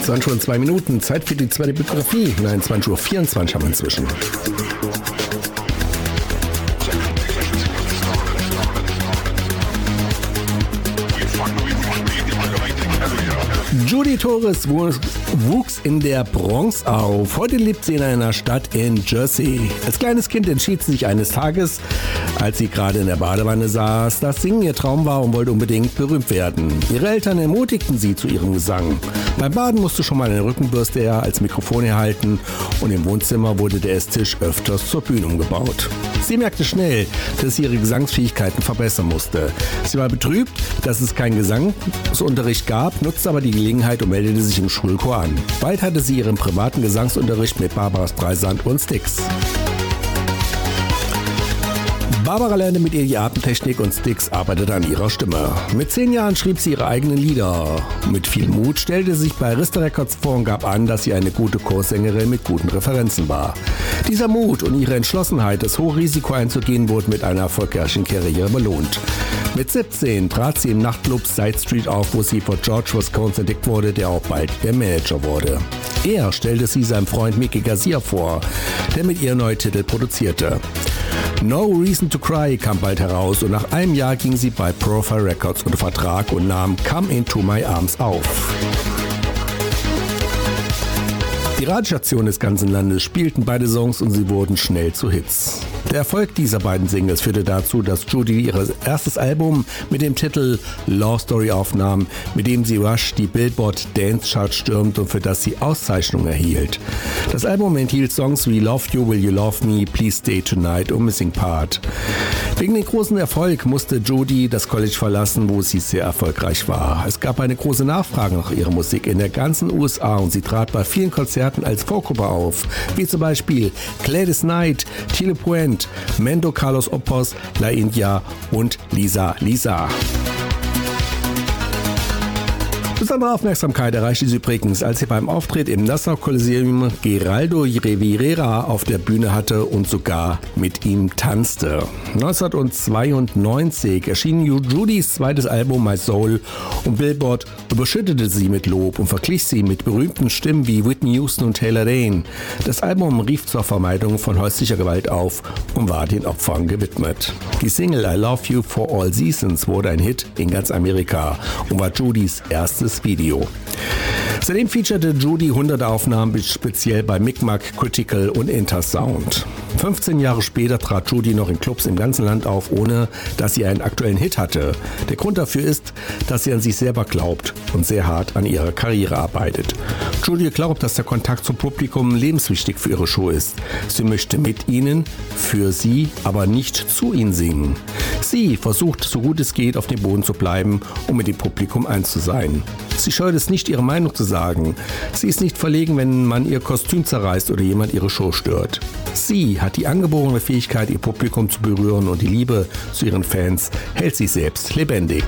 20:02, Zeit für die zweite Biografie. Nein, 20:24 haben wir inzwischen. Judy Torres wuchs in der Bronx auf. Heute lebt sie in einer Stadt in Jersey. Als kleines Kind entschied sie sich eines Tages, als sie gerade in der Badewanne saß, dass Singen ihr Traum war und wollte unbedingt berühmt werden. Ihre Eltern ermutigten sie zu ihrem Gesang. Beim Baden musste schon mal eine Rückenbürste als Mikrofon erhalten und im Wohnzimmer wurde der Esstisch öfters zur Bühne umgebaut. Sie merkte schnell, dass sie ihre Gesangsfähigkeiten verbessern musste. Sie war betrübt, dass es keinen Gesangsunterricht gab, nutzte aber die Gelegenheit und meldete sich im Schulchor an. Bald hatte sie ihren privaten Gesangsunterricht mit Barbra Streisand und Styx. Barbara lernte mit ihr die Atemtechnik und Styx arbeitete an ihrer Stimme. Mit 10 Jahren schrieb sie ihre eigenen Lieder. Mit viel Mut stellte sie sich bei Arista Records vor und gab an, dass sie eine gute Chorsängerin mit guten Referenzen war. Dieser Mut und ihre Entschlossenheit, das hohe Risiko einzugehen, wurden mit einer erfolgreichen Karriere belohnt. Mit 17 trat sie im Nachtclub Side Street auf, wo sie von George Wascones entdeckt wurde, der auch bald ihr Manager wurde. Er stellte sie seinem Freund Mickey Garcia vor, der mit ihr neue Titel produzierte. No Reason to Cry kam bald heraus und nach einem Jahr ging sie bei Profile Records unter Vertrag und nahm Come Into My Arms auf. Die Radiostationen des ganzen Landes spielten beide Songs und sie wurden schnell zu Hits. Der Erfolg dieser beiden Singles führte dazu, dass Judy ihr erstes Album mit dem Titel Love Story aufnahm, mit dem sie Rush die Billboard Dance Chart stürmte und für das sie Auszeichnungen erhielt. Das Album enthielt Songs wie Love You, Will You Love Me, Please Stay Tonight und Missing Part. Wegen dem großen Erfolg musste Judy das College verlassen, wo sie sehr erfolgreich war. Es gab eine große Nachfrage nach ihrer Musik in der ganzen USA und sie trat bei vielen Konzerten als Vorgruppe auf, wie zum Beispiel Gladys Knight, Tilo Puente, Mendo Carlos Opos, La India und Lisa Lisa. Besondere Aufmerksamkeit erreichte sie übrigens, als sie beim Auftritt im Nassau Coliseum Geraldo Rivera auf der Bühne hatte und sogar mit ihm tanzte. 1992 erschien Judys zweites Album My Soul und Billboard überschüttete sie mit Lob und verglich sie mit berühmten Stimmen wie Whitney Houston und Taylor Dayne. Das Album rief zur Vermeidung von häuslicher Gewalt auf und war den Opfern gewidmet. Die Single I Love You for All Seasons wurde ein Hit in ganz Amerika und war Judys erstes Video. Seitdem featurete Judy hunderte Aufnahmen, speziell bei Micmac, Critical und Intersound. 15 Jahre später trat Judy noch in Clubs im ganzen Land auf, ohne dass sie einen aktuellen Hit hatte. Der Grund dafür ist, dass sie an sich selber glaubt und sehr hart an ihrer Karriere arbeitet. Judy glaubt, dass der Kontakt zum Publikum lebenswichtig für ihre Show ist. Sie möchte mit ihnen, für sie, aber nicht zu ihnen singen. Sie versucht, so gut es geht, auf dem Boden zu bleiben, um mit dem Publikum eins zu sein. Sie scheut es nicht, ihre Meinung zu sagen. Sie ist nicht verlegen, wenn man ihr Kostüm zerreißt oder jemand ihre Show stört. Sie hat die angeborene Fähigkeit, ihr Publikum zu berühren und die Liebe zu ihren Fans hält sie selbst lebendig.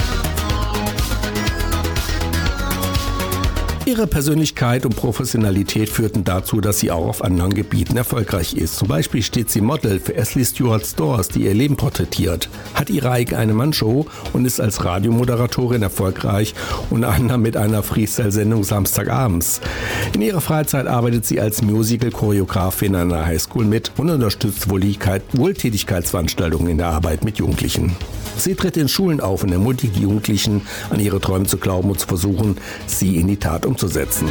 Ihre Persönlichkeit und Professionalität führten dazu, dass sie auch auf anderen Gebieten erfolgreich ist. Zum Beispiel steht sie Model für Ashley Stewart Stores, die ihr Leben porträtiert, hat ihre eigene Eine-Mann-Show und ist als Radiomoderatorin erfolgreich, unter anderem mit einer Freestyle-Sendung samstagabends. In ihrer Freizeit arbeitet sie als Musical-Choreografin an einer Highschool mit und unterstützt Wohltätigkeitsveranstaltungen in der Arbeit mit Jugendlichen. Sie tritt in Schulen auf und ermutigt die Jugendlichen, an ihre Träume zu glauben und zu versuchen, sie in die Tat umzusetzen.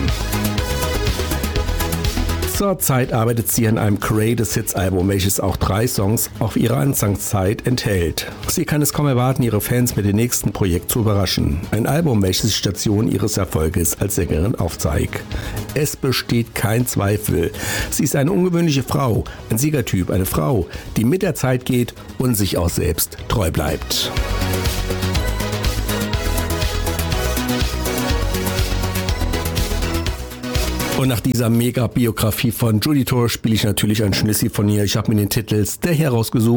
Zurzeit arbeitet sie an einem Greatest Hits Album, welches auch 3 Songs auf ihrer Anfangszeit enthält. Sie kann es kaum erwarten, ihre Fans mit dem nächsten Projekt zu überraschen. Ein Album, welches die Station ihres Erfolges als Sängerin aufzeigt. Es besteht kein Zweifel. Sie ist eine ungewöhnliche Frau, ein Siegertyp, eine Frau, die mit der Zeit geht und sich auch selbst treu bleibt. Und nach dieser Mega-Biografie von Judy Torres spiele ich natürlich ein Schnüssi von ihr. Ich habe mir den Titel Stay herausgesucht.